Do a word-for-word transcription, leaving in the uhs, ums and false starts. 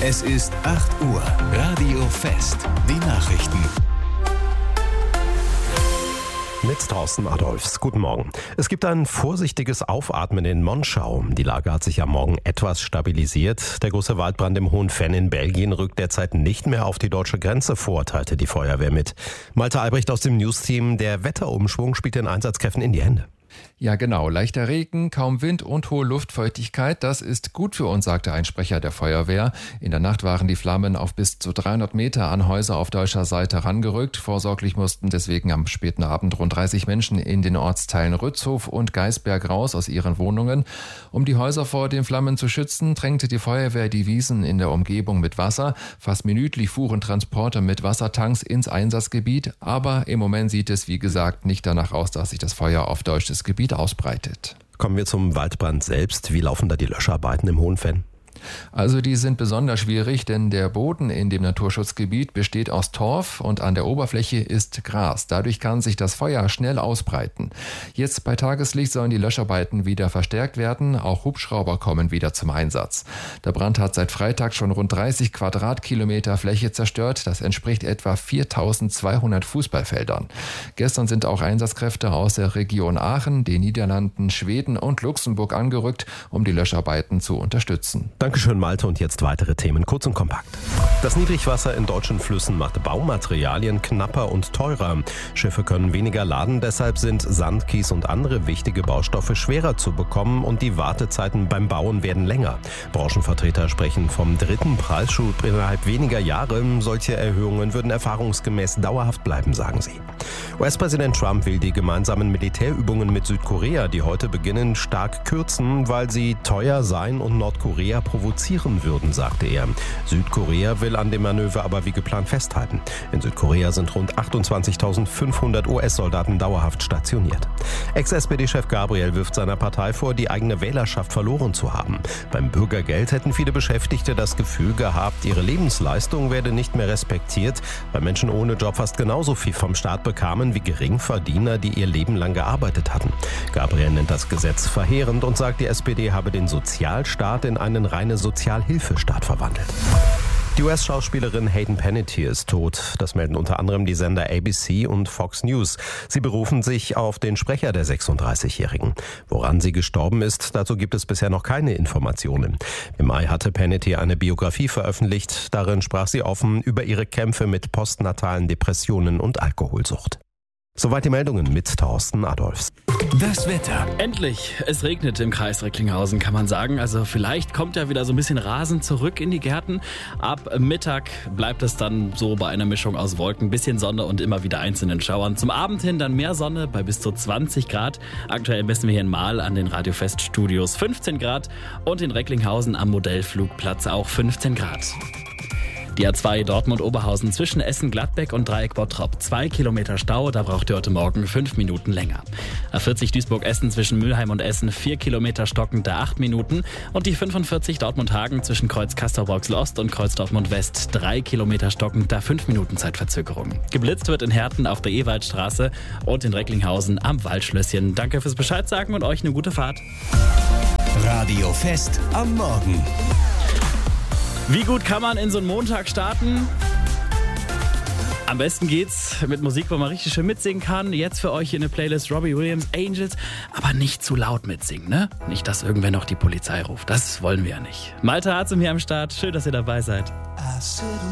Es ist acht Uhr. Radio Fest. Die Nachrichten. Mit Thorsten Adolfs. Guten Morgen. Es gibt ein vorsichtiges Aufatmen in Monschau. Die Lage hat sich am Morgen etwas stabilisiert. Der große Waldbrand im Hohen Venn in Belgien rückt derzeit nicht mehr auf die deutsche Grenze vor, teilte die Feuerwehr mit. Malte Albrecht aus dem Newsteam. Der Wetterumschwung spielt den Einsatzkräften in die Hände. Ja genau, leichter Regen, kaum Wind und hohe Luftfeuchtigkeit, das ist gut für uns, sagte ein Sprecher der Feuerwehr. In der Nacht waren die Flammen auf bis zu dreihundert Meter an Häuser auf deutscher Seite herangerückt. Vorsorglich mussten deswegen am späten Abend rund dreißig Menschen in den Ortsteilen Rützhof und Geisberg raus aus ihren Wohnungen. Um die Häuser vor den Flammen zu schützen, drängte die Feuerwehr die Wiesen in der Umgebung mit Wasser. Fast minütlich fuhren Transporter mit Wassertanks ins Einsatzgebiet, aber im Moment sieht es, wie gesagt, nicht danach aus, dass sich das Feuer auf deutsches Gebiet ausbreitet. Kommen wir zum Waldbrand selbst. Wie laufen da die Löscharbeiten im Hohen Venn? Also die sind besonders schwierig, denn der Boden in dem Naturschutzgebiet besteht aus Torf und an der Oberfläche ist Gras. Dadurch kann sich das Feuer schnell ausbreiten. Jetzt bei Tageslicht sollen die Löscharbeiten wieder verstärkt werden. Auch Hubschrauber kommen wieder zum Einsatz. Der Brand hat seit Freitag schon rund dreißig Quadratkilometer Fläche zerstört. Das entspricht etwa viertausendzweihundert Fußballfeldern. Gestern sind auch Einsatzkräfte aus der Region Aachen, den Niederlanden, Schweden und Luxemburg angerückt, um die Löscharbeiten zu unterstützen. Dankeschön, Malte. Und jetzt weitere Themen, kurz und kompakt. Das Niedrigwasser in deutschen Flüssen macht Baumaterialien knapper und teurer. Schiffe können weniger laden, deshalb sind Sand, Kies und andere wichtige Baustoffe schwerer zu bekommen und die Wartezeiten beim Bauen werden länger. Branchenvertreter sprechen vom dritten Preisschub innerhalb weniger Jahre. Solche Erhöhungen würden erfahrungsgemäß dauerhaft bleiben, sagen sie. U S-Präsident Trump will die gemeinsamen Militärübungen mit Südkorea, die heute beginnen, stark kürzen, weil sie teuer seien und Nordkorea provozieren würden, sagte er. Südkorea will an dem Manöver aber wie geplant festhalten. In Südkorea sind rund achtundzwanzigtausendfünfhundert U S-Soldaten dauerhaft stationiert. Ex-S P D-Chef Gabriel wirft seiner Partei vor, die eigene Wählerschaft verloren zu haben. Beim Bürgergeld hätten viele Beschäftigte das Gefühl gehabt, ihre Lebensleistung werde nicht mehr respektiert, weil Menschen ohne Job fast genauso viel vom Staat bekamen wie Geringverdiener, die ihr Leben lang gearbeitet hatten. Gabriel nennt das Gesetz verheerend und sagt, die S P D habe den Sozialstaat in einen reine Sozialhilfestaat verwandelt. Die U S-Schauspielerin Hayden Panettiere ist tot. Das melden unter anderem die Sender A B C und Fox News. Sie berufen sich auf den Sprecher der sechsunddreißigjährigen. Woran sie gestorben ist, dazu gibt es bisher noch keine Informationen. Im Mai hatte Panettiere eine Biografie veröffentlicht. Darin sprach sie offen über ihre Kämpfe mit postnatalen Depressionen und Alkoholsucht. Soweit die Meldungen mit Thorsten Adolfs. Das Wetter. Endlich, es regnet im Kreis Recklinghausen, kann man sagen. Also vielleicht kommt ja wieder so ein bisschen Rasen zurück in die Gärten. Ab Mittag bleibt es dann so bei einer Mischung aus Wolken, bisschen Sonne und immer wieder einzelnen Schauern. Zum Abend hin dann mehr Sonne bei bis zu zwanzig Grad. Aktuell messen wir hier in Mahl an den Radio Fest Studios fünfzehn Grad und in Recklinghausen am Modellflugplatz auch fünfzehn Grad. Die A zwei Dortmund-Oberhausen zwischen Essen-Gladbeck und Dreieck-Bottrop. Zwei Kilometer Stau, da braucht ihr heute Morgen fünf Minuten länger. A vierzig Duisburg-Essen zwischen Mülheim und Essen, vier Kilometer stockend, da acht Minuten. Und die fünfundvierzig Dortmund-Hagen zwischen Kreuz Castor-Brauxel-Ost und Kreuz Dortmund-West, drei Kilometer stockend, da fünf Minuten Zeitverzögerung. Geblitzt wird in Herten auf der Ewaldstraße und in Recklinghausen am Waldschlösschen. Danke fürs Bescheid sagen und euch eine gute Fahrt. Radio Fest am Morgen. Wie gut kann man in so einen Montag starten? Am besten geht's mit Musik, wo man richtig schön mitsingen kann. Jetzt für euch hier eine Playlist Robbie Williams, Angels. Aber nicht zu laut mitsingen, ne? Nicht, dass irgendwer noch die Polizei ruft. Das wollen wir ja nicht. Malte Harzum hier am Start. Schön, dass ihr dabei seid.